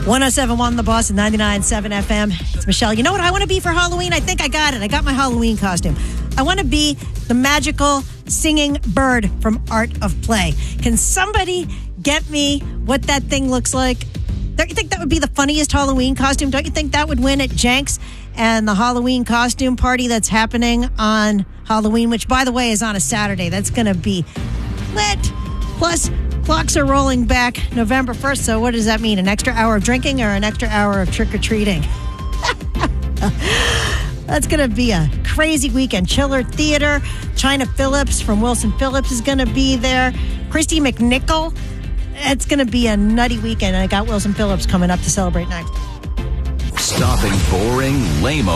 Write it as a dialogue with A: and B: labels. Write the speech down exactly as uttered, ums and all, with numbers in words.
A: one oh seven point one The Boss at ninety-nine point seven F M. It's Michelle. You know what I want to be for Halloween? I think I got it. I got my Halloween costume. I want to be the magical singing bird from Art of Play. Can somebody get me what that thing looks like? Don't you think that would be the funniest Halloween costume? Don't you think that would win at Jenks and the Halloween costume party that's happening on Halloween, which, by the way, is on a Saturday? That's going to be lit. Plus, clocks are rolling back November first, so what does that mean? An extra hour of drinking or an extra hour of trick-or-treating? That's going to be a crazy weekend. Chiller Theater, China Phillips from Wilson Phillips is going to be there. Christy McNichol. It's going to be a nutty weekend. I got Wilson Phillips coming up to celebrate next.
B: Stopping boring, lame